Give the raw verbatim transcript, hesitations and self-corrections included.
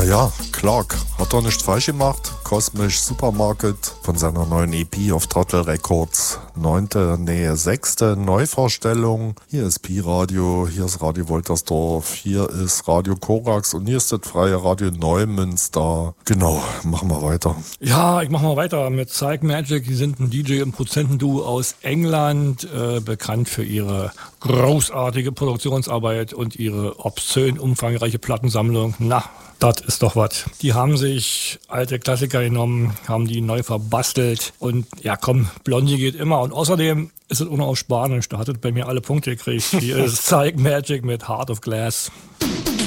ja, Clark hat doch nichts falsch gemacht. Cosmic Supermarket von seiner neuen E P auf Trottel Records. Neunte, nee, sechste Neuvorstellung. Hier ist Pi-Radio, hier ist Radio Woltersdorf, hier ist Radio Korax und hier ist das freie Radio Neumünster. Genau, machen wir weiter. Ja, ich mach mal weiter mit Psych Magic. Die sind ein D J- und Produzentenduo aus England, äh, bekannt für ihre großartige Produktionsarbeit und ihre obszön umfangreiche Plattensammlung. Na, das ist doch was. Die haben sich alte Klassiker genommen, haben die neu verbastelt und ja komm, Blondie geht immer. Und außerdem ist es auch noch auf Spanisch, da hat es bei mir alle Punkte gekriegt. Hier ist Psych Magic mit Heart of Glass.